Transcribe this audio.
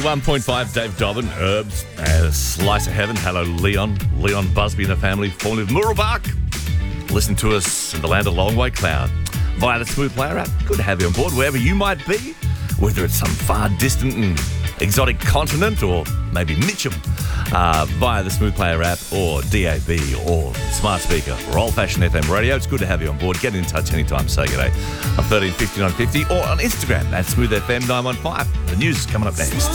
1.5 Dave Dobbin, Herbs, Slice of Heaven. Hello, Leon. Leon Busby and the family, formerly of Mooroolbark. Listen to us in the land of Long White Cloud via the Smooth Player app. Good to have you on board wherever you might be, whether it's some far distant and exotic continent or maybe Mitcham, via the Smooth Player app or DAB or smart speaker or old-fashioned FM radio. It's good to have you on board. Get in touch anytime. Say good day on 13 59 50 or on Instagram at Smooth FM 915. The news is coming up next.